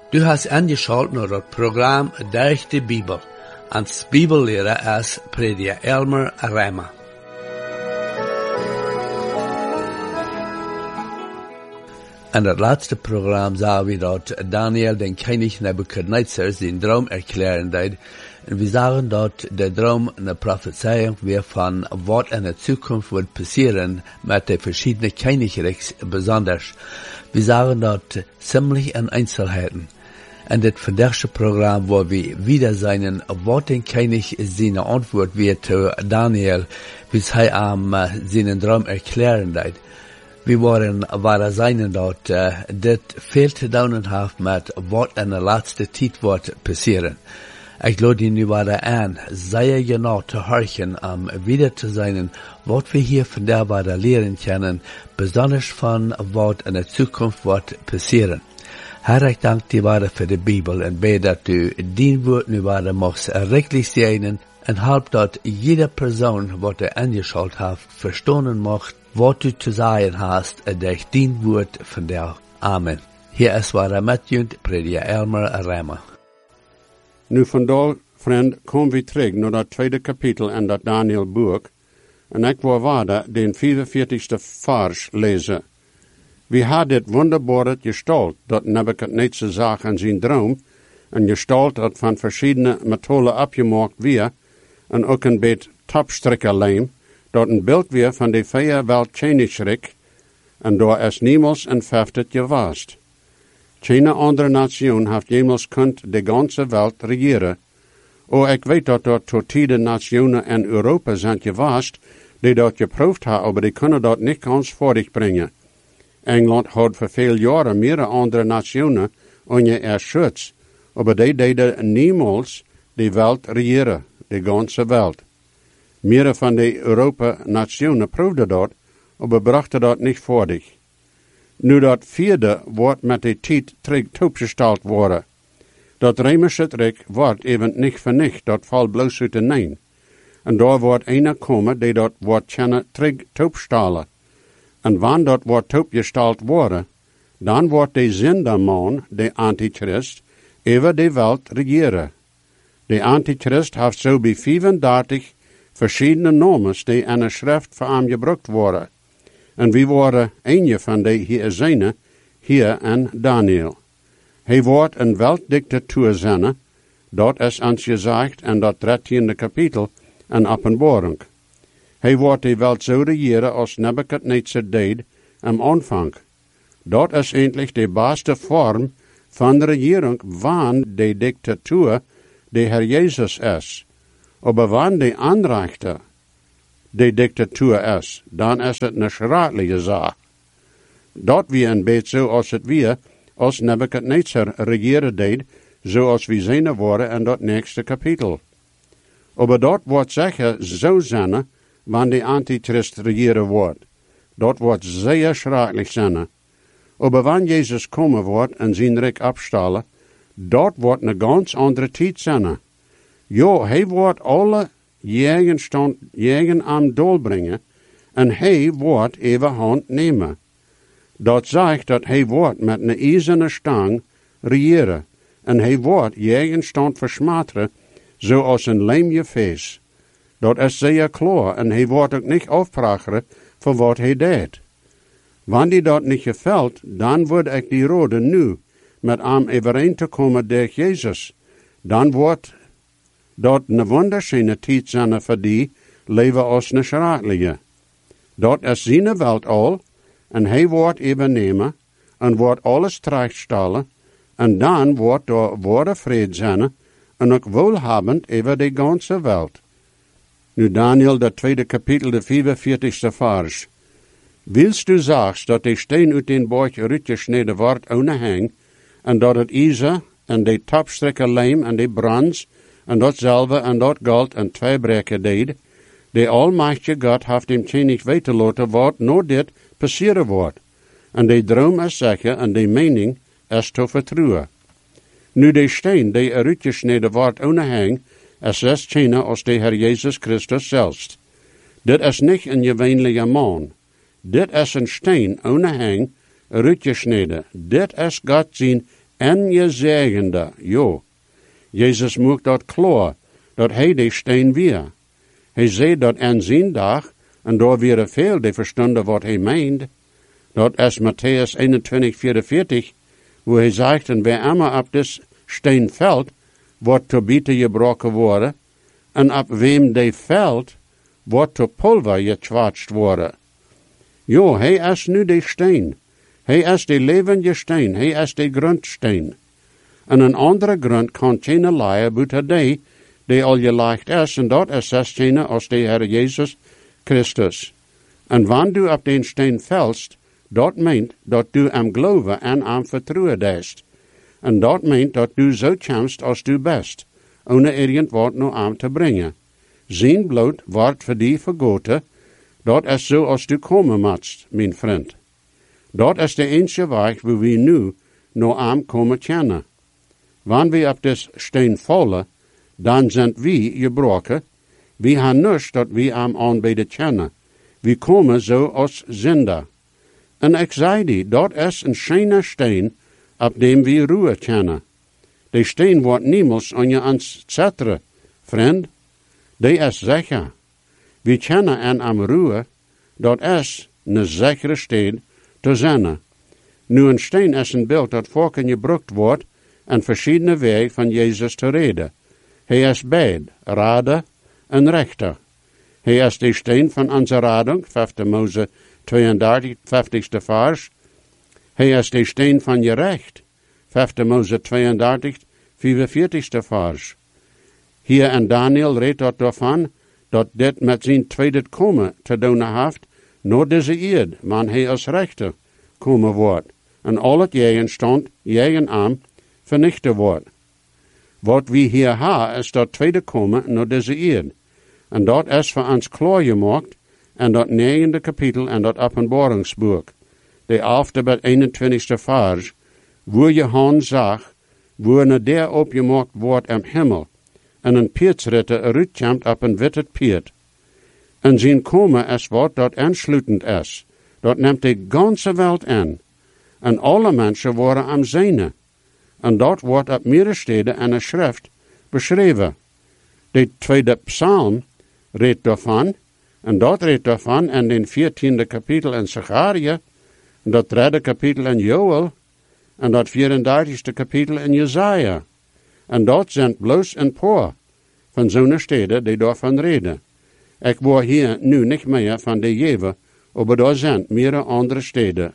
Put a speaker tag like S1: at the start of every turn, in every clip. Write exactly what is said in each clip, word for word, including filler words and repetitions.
S1: Du hast angeschaut naar het programma Durch de Bibel. Als Bibellehrer is prediker Elmer Rema. In het laatste programma zagen we dat Daniel den König Nebuchadnezzar zijn droom erklären deed. En we zagen dat de droom een prophezeiung weer van wat in de toekomst wordt passeren met de verschiedene königreiks besonders. We zagen dat ziemlich in Einzelheiten. In dit vandaagse programma waar we wieder zijn wat den König zijn antwoord weer te Daniel, wie hij am uh, zijn droom erklären deed. We waren waar zijn dat uh, dit veel te doen heeft met wat in de laatste tijd wordt passeren. Ik laat je nu weer aan, zeer genau te horchen om wieder te zijn wat we hier vandaag weer leren kunnen, besonders van wat in de toekomst wordt passeren. Herr, ik dank je weer voor de Bibel en bid dat u die woord nu weer mocht rechtlich zijn en help dat jede persoon wat er angeschaut heeft verstaan mocht wat u te zeggen hast durch die woord vandaag. Amen. Hier is waar met u, prediker Elmer Rema.
S2: Nu vandaag, vriend, komen we terug naar dat tweede kapitel in dat Daniel boek. En ik wil waarde den vierenveertigste vers lezen. We hadden dit wonderbare gestalt dat Nebuchadnezzar zag in zijn droom. Een gestalt dat van verschillende metalen afgemaakt weer. En ook een beetje tapstrikkerlijm. Dat een beeld weer van de vrije welt Chinese en door es niemals en vijftig gewaast. Geen andere nation heeft jemals kunt de ganze welt regeren. O, ik weet dat er tot tijden nationen in Europa zijn gewaast, die dat geproefd hebben, maar die kunnen dat niet ganz voordig brengen. Engeland had voor veel jaren meer andere nationen onder er schutz, maar die deden niemals de welt regeren, de ganze welt. Meer van de Europa-nationen proefden dat, maar brachten dat niet voordig. Nu dat vierde wordt met de tijd terug toegesteld worden. Dat Römische Rijk wordt even niet vernicht, dat valt bloos uit de neem. En daar wordt een komen die dat wordt kunnen terug toegestellen. En wanneer dat wordt toegesteld worden, dan wordt de zenderman, de antichrist, over de welt regeren. De antichrist heeft zo bij vijfendertig verschillende nomen die in de schrift voor hem gebruikt worden. En wie worden een van die hier zijn, hier in Daniel. Hij wordt een weltdictatuur zijn, dat is ons gezegd in dat dertiende kapitel in Openbaring. Hij wordt de welt zo regeren als Nebuchadnezzar deed am aanvang. Dat is eindelijk de beste vorm van de regering van de dictatuur de Heer Jezus is. Maar wanneer de aanrechter de dictatuur is, dan is het een schrikkelijke zaak. Dat wie een beetje zoals het weer, als Nebuchadnezzar regeren deed, zoals we zien worden in dat nächste kapitel. Maar dat wordt zeker zo zijn, wanneer de antichrist regeren wordt. Dat wordt zeer schrikkelijk zijn. Maar wanneer Jezus komen wordt en zijn rijk afstalen, dat wordt een ganz andere tijd zijn. Jo, hij wordt alle jegen, stand, jegen aan doel brengen en hij wordt even hand nemen. Dat zegt dat hij wordt met een ijzerne stang regeren en hij wordt jegen stand versmateren zoals een lijmje feest. Dat is zeer klaar en hij wordt ook niet afvragen voor wat hij deed. Wanneer die dat niet gefällt, dan wordt ik die rode nu met hem overeen te komen door Jezus. Dan wordt dat een wonderschöne tijd zijn voor die leven als een schrikkelijke. Dat is zijn welt al, en hij wordt overnemen, en wordt alles terechtstellen, en dan wordt er ware vrede zijn, en ook welhabend over de ganze welt. Nu Daniel, dat tweede kapitel, de vierenveertigste vers. Willst du sagst, dat de steen uit den borg uitgesneden wordt ohne hang, en dat het ijzer, en de tapstrikke lijm, en de brons, en dat zilver en dat goud en twee breken deed, de almachtige God heeft hem niet weten laten wat nou dit passeren wordt. En de droom is zeker en de mening is te vertrouwen. Nu de steen die er uitgesneden wordt ohne hang, is zes China als de Heer Jezus Christus zelfs. Dit is niet een gewöhnliche man. Dit is een steen ohne hang, uitgesneden. Dit is God zijn en je zegende, jo. Jezus maakt dat klaar, dat hij de steen weer. Hij zei dat en zijn dag, en door weer veel die verstonden wat hij meent. Dat is Matthäus eenentwintig, vierenveertig, wo hij zegt, en bij immer op dit steen veld, wordt te bieten gebroken worden, en op wem die veld, wordt te pulver getwatscht worden. Jo, hij is nu de steen. Hij is de levende steen, hij is de grundsteen. En een andere grond kan geen leien buiten die, die al gelegd is, en dat is es geen als de Heer Jezus Christus. En wanneer du op den steen velst, dat meent dat du am geloven en am vertrouwen dest. En dat meent dat du zo chamst als du best, ohne irgend wat nu aan te brengen. Zijn bloed wordt voor die vergoten, dat is zo als du komen matst, mijn vriend. Dat is de enige weg waar we nu nog aan komen kennen. Wanneer we op des steen vallen, dan zijn we gebroken. We hebben niets dat we aan aanbeden kennen. We komen zo als zinder. En ik zei die, dat is een schijne steen, op dem we ruhe kennen. De steen wordt niemals aan je ontzetteren, vriend. Die is zeker. We kennen en am ruhe, dat is een zekere steen te zijn. Nu een steen is een beeld dat vaak gebruikt wordt en verschillende wegen van Jezus te reden. Hij is beid, rader en rechter. Hij is de steen van onze rading, vijfde Mose tweeëndertig, vijftigste vers. Hij is de steen van je recht, vijfde Mose tweeëndertig, vierenveertigste vers. Hier in Daniel redt dat daarvan, dat dit met zijn tweede komen te doen heeft, naar deze eerd, want hij als rechter komen wordt. En al het jegenstand, jegenarm, vernichten wordt. Wat we hier hebben, is dat tweede komen naar deze eerd. En dat is voor ons klaar gemaakt, en dat negende kapitel en dat openbaringsboek. De elfde bij eenentwintigste vers, waar je hand zag, waar naar der opgemaakt wordt im hemel, en een piersritter uitkomt op een witte piert. En zijn komen is wat dat aansluitend is. Dat neemt de ganze wereld aan. En alle mensen worden am zijne. En dat wordt op meerdere steden in de schrift beschreven. De tweede psalm redt daarvan, en dat redt daarvan in den veertiende kapitel in Zacharia, en dat derde kapitel in Joel, en dat vierendertigste kapitel in Jesaja. En dat zijn bloos een paar van zo'n steden die daarvan reden. Ik word hier nu niet meer van de jeven, maar daar zijn meerdere andere steden.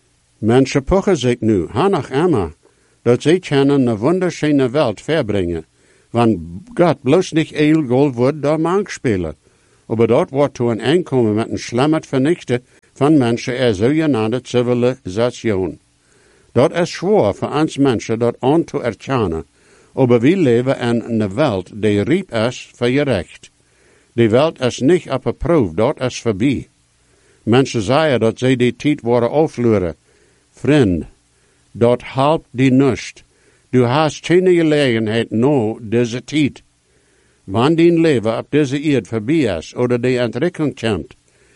S2: Mensen pochen zich nu, hanach immer, dat zij kunnen een wunderschöne Welt verbringen, want God bloos niet heel goal wordt door mank spelen. Maar dat wordt toe een einkomen met een slammerd vernichten van mensen er zogenaamde civilisation. Dat is schwer voor ons mensen dat aan te erkennen, maar we leven in een wereld die riep is voor je recht. Die wereld is niet op een proef, dat is voorbij. Mensen zeggen dat zij die tijd worden afleuren. Vriend, dat helpt die niet. Du hast geen gelegenheid nou deze tijd. Wanneer die leven op deze eerd voorbij is, of die ontwikkeling komt,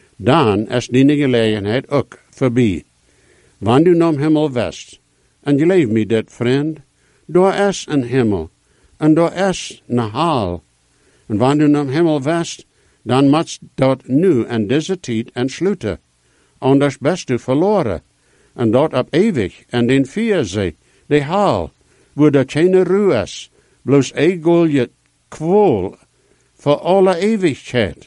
S2: dan is die gelegenheid ook voorbij. Wanneer du naar hemel west, en je leeft me dit, vriend, daar is een hemel, en daar is een hel. En wanneer du naar hemel west, dan moet dat nu in deze tijd entsluiten. Anders best du verloren. En dat op eeuwig, en den vierzee, de hel, waar dat geen ruhe is, bloos egel je kwol, voor alle eeuwigheid.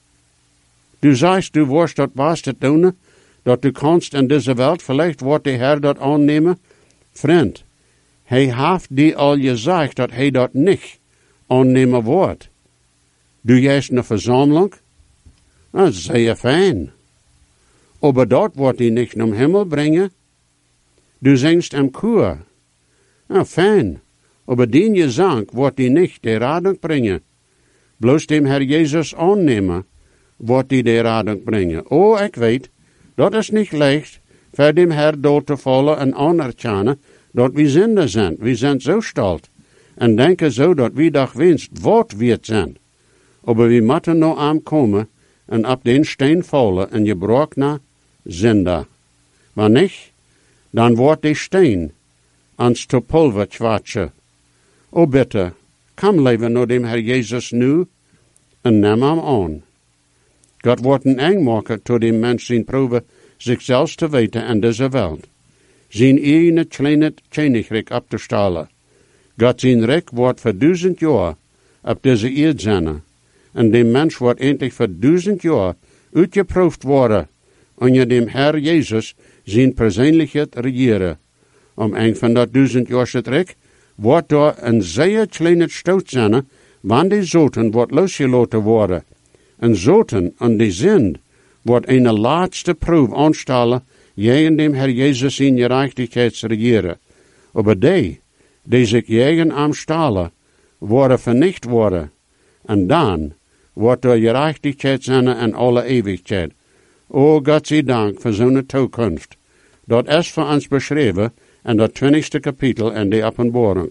S2: Du zegt, du worst dat was te doen, dat du kannst in deze wereld, vielleicht wordt de Heer dat aannemen. Vriend, hij heeft die al gezegd dat hij dat niet aannemen wordt. Du juist een verzameling? Dat is zeer fijn. Maar dat wordt hij niet naar hemel brengen. Du zingst am Chor. Nou, fijn. Maar die gezang wordt hij niet de rading brengen. Bloos dem Herr Jezus aannemen, wordt hij de rading brengen. Oh, ik weet, dat is niet leicht, voor dem Herr dood te vallen en anerkennen, dat we zinder zijn. We zijn zo stolz. En denken zo dat we dag winst wat we zijn. Maar we moeten nou aankomen en op den steen vallen en je broek naar zinder. Maar niet, dan wordt de steen ans te pulver kwatschen. O bitte, kom leven naar dem Herr Jezus nu en neem hem aan. God wordt een eng maken tot dem mens zijn proeven zichzelf te weten en deze wereld. Zijn ene kleine Königreich op te stalen. God zijn rijk wordt voor duizend jaar op deze eerd zijn. En dem mens wordt eindelijk voor duizend jaar uitgeproefd worden, onder dem Herr Jezus zijn persoonlijkheid regeren. Om een van dat duizend jaar rijk wordt door een zeer kleine stoot zijn, wanneer die zoten wordt losgelaten worden. En zoten aan die zin wordt een laatste proef aanstellen, jij dem Herr Jezus zijn gerechtigheid regeren. Aber die, die zich jegen am stalen, worden vernicht worden. En dan wordt door gerechtigheid zijn en alle eeuwigheid. O God zij dank voor zo'n toekomst. Dat is voor ons beschreven in dat twintigste kapitel in de openbaring.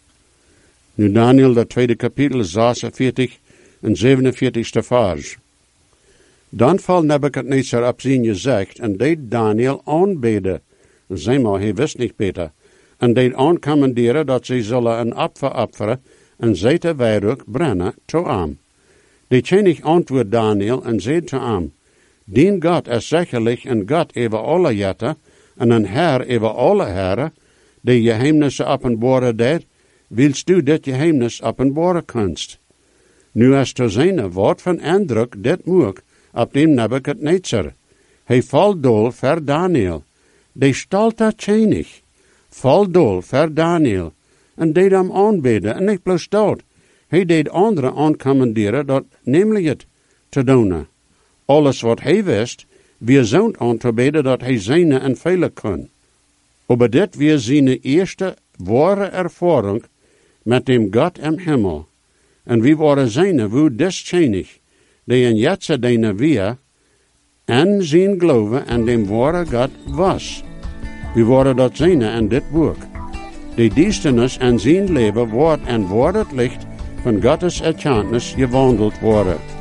S2: Nu Daniel, dat tweede kapitel, zesenveertig en zevenenveertigste vers. Dan val Nebuchadnezzar op zijn gezicht en deed Daniel aanbeden. Zeg maar, hij wist niet beter. En deed aancommanderen dat zij zullen een opfer opferen en zij te wierook brennen te hem. De koning antwoord Daniel en zei te hem, dien God is zekerlijk een God over alle jetten en een Herr over alle heren, die geheimnissen openbaren deed, wilst du dit geheimnis openbaren kunst. Nu is te zijn woord van indruk dit moek op dem Nebuchadnezzar. Hij valt dol voor Daniel. De stalte koning valt dol voor Daniel en deed hem aanbeden en niet plus dat. Hij deed anderen aancommanderen dat namelijk het te doen. Alles wat hij wist, weer zo'n aan te beden dat hij zijne en velen kon. Aber dit weer zijn eerste ware ervaring met dem God im Himmel. En wie waren zijne, wo des koning, die in jetze deine weer, en zijn geloven en dem ware God was. Wie waren dat zijne in dit boek. Die duisternis en zijn leven wordt en wordt het licht van Gottes erkenntnis gewandeld worden.